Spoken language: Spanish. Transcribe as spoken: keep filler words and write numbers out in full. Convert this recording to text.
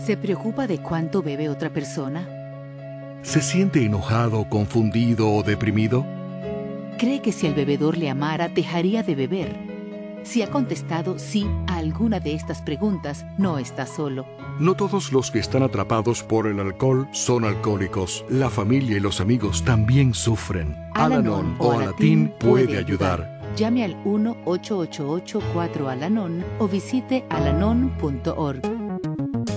¿Se preocupa de cuánto bebe otra persona? ¿Se siente enojado, confundido o deprimido? ¿Cree que si el bebedor le amara, dejaría de beber? Si ha contestado sí a alguna de estas preguntas, no está solo. No todos los que están atrapados por el alcohol son alcohólicos. La familia y los amigos también sufren. Al-Anon o Alatín puede ayudar. Llame al uno ocho ocho ocho cuatro Al-Anon o visite alanon punto org.